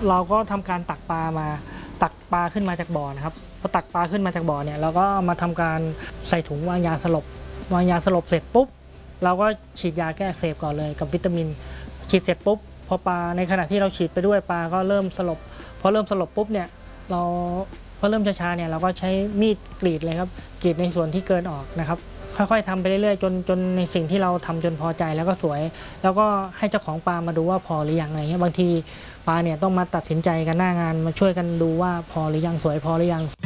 เราก็ทำการตักปลาขึ้นมาจากบ่อนะครับพอตักปลาขึ้นมาจากบ่อเนี่ยเราก็มาทำการใส่ถุงวางยาสลบเสร็จปุ๊บเราก็ฉีดยาแก้อักเสบก่อนเลยกับวิตามินฉีดเสร็จปุ๊บพอปลาในขณะที่เราฉีดไปด้วยปลาก็เริ่มสลบพอเริ่มสลบปุ๊บเนี่ยเราพอเริ่มช้าๆเนี่ยเราก็ใช้มีดกรีดเลยครับกรีดในส่วนที่เกินออกนะครับค่อยๆทำไปเรื่อยๆจนในสิ่งที่เราทำจนพอใจแล้วก็สวยแล้วก็ให้เจ้าของปลามาดูว่าพอหรือยังอะไรเงี้ยบางทีปลาเนี่ยต้องมาตัดสินใจกันหน้างานมาช่วยกันดูว่าพอหรือยังสวยพอหรือยัง